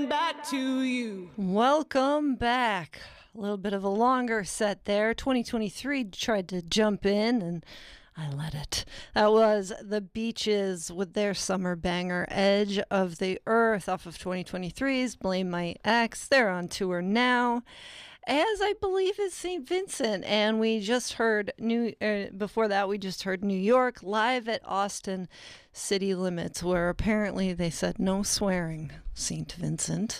back to you. Welcome back. A little bit of a longer set there. 2023 tried to jump in and I let it. That was The Beaches with their summer banger, Edge of the Earth, off of 2023's Blame My Ex. They're on tour now, as I believe is St. Vincent. And we just heard before that, we just heard New York live at Austin City Limits, where apparently they said no swearing, St. Vincent.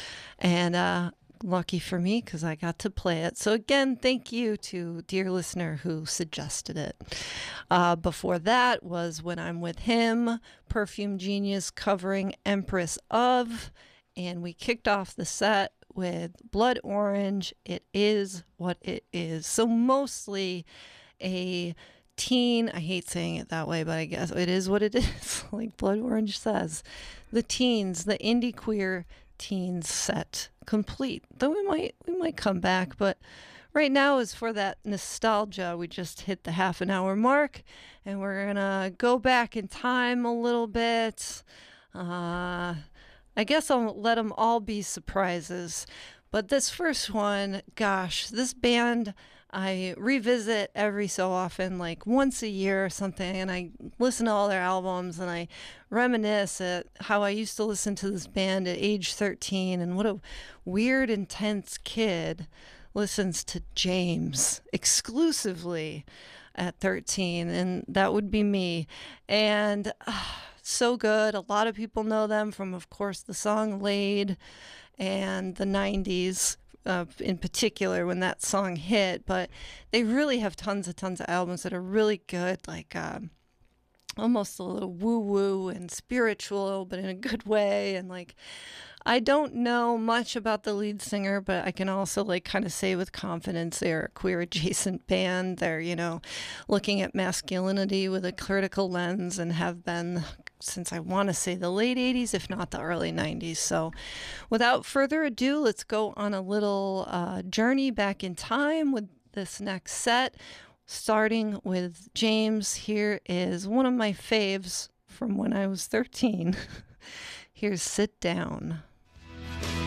And lucky for me, because I got to play it. So again, thank you to dear listener who suggested it. Before that was When I'm With Him, Perfume Genius covering Empress of. And we kicked off the set with Blood Orange, It Is What It Is. So mostly a teen, I hate saying it that way, but I guess it is what it is, like Blood Orange says. The teens, the indie queer teens set complete. Though we might come back, but right now is for that nostalgia. We just hit the half an hour mark, and we're gonna go back in time a little bit. I guess I'll let them all be surprises. But this first one, gosh, this band I revisit every so often, like once a year or something, and I listen to all their albums and I reminisce at how I used to listen to this band at age 13 and what a weird, intense kid listens to James exclusively at 13, and that would be me. And so good. A lot of people know them from, of course, the song Laid and the 90s. In particular when that song hit, but they really have tons of albums that are really good, like almost a little woo-woo and spiritual, but in a good way. And like, I don't know much about the lead singer, but I can also like kind of say with confidence they're a queer adjacent band. They're, looking at masculinity with a critical lens and have been since I want to say the late 80s, if not the early 90s. So without further ado, let's go on a little journey back in time with this next set. Starting with James, here is one of my faves from when I was 13. Here's Sit Down.